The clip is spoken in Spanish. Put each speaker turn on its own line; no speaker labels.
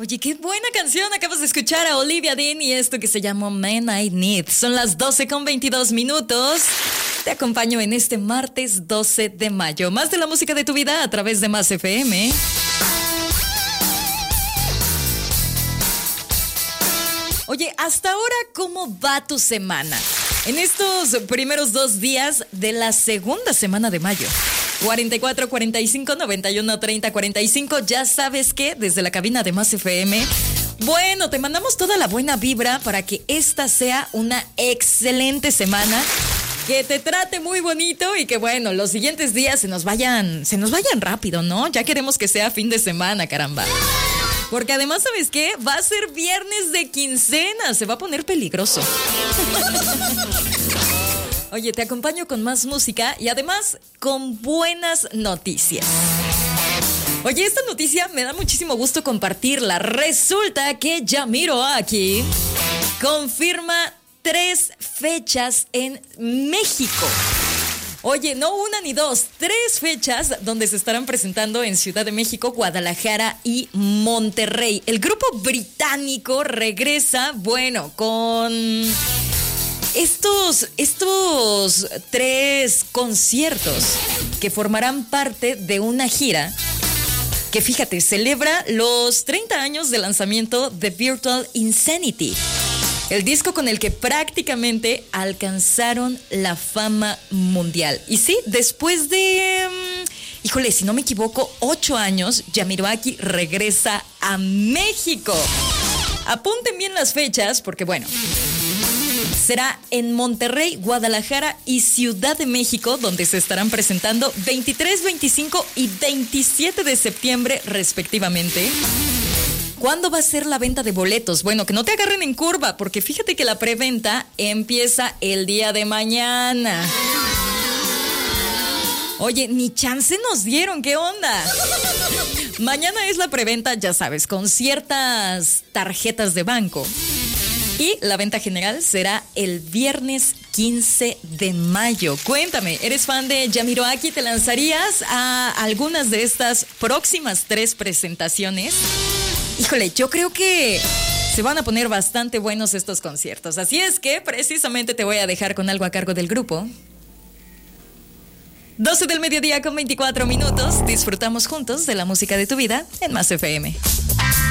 Oye, qué buena canción. Acabas de escuchar a Olivia Dean y esto que se llamó Man I Need. Son las 12:22. Te acompaño en este martes 12 de mayo. Más de la música de tu vida a través de Más FM. Oye, hasta ahora, ¿cómo va tu semana? En estos primeros 2 días de la segunda semana de mayo. 44 45 91 30 45. Ya sabes que desde la cabina de Más FM, bueno, te mandamos toda la buena vibra para que esta sea una excelente semana, que te trate muy bonito y que bueno, los siguientes días se nos vayan rápido, ¿no? Ya queremos que sea fin de semana, caramba. Porque además, ¿sabes qué? Va a ser viernes de quincena, se va a poner peligroso. Oye, te acompaño con más música y además con buenas noticias. Oye, esta noticia me da muchísimo gusto compartirla. Resulta que Jamiroquai confirma 3 fechas en México. Oye, no una ni dos, 3 fechas donde se estarán presentando en Ciudad de México, Guadalajara y Monterrey. El grupo británico regresa, bueno, con estos 3 conciertos que formarán parte de una gira que, fíjate, celebra los 30 años de lanzamiento de Virtual Insanity, el disco con el que prácticamente alcanzaron la fama mundial. Y sí, después de, híjole, si no me equivoco, 8 años, Jamiroquai regresa a México. Apunten bien las fechas porque, bueno, será en Monterrey, Guadalajara y Ciudad de México, donde se estarán presentando 23, 25 y 27 de septiembre, respectivamente. ¿Cuándo va a ser la venta de boletos? Bueno, que no te agarren en curva, porque fíjate que la preventa empieza el día de mañana. Oye, ni chance nos dieron, ¿qué onda? Mañana es la preventa, ya sabes, con ciertas tarjetas de banco. Y la venta general será el viernes 15 de mayo. Cuéntame, ¿eres fan de Jamiroquai? ¿Te lanzarías a algunas de estas próximas 3 presentaciones? Híjole, yo creo que se van a poner bastante buenos estos conciertos. Así es que precisamente te voy a dejar con algo a cargo del grupo. 12 del mediodía con 24 minutos. Disfrutamos juntos de la música de tu vida en Más FM.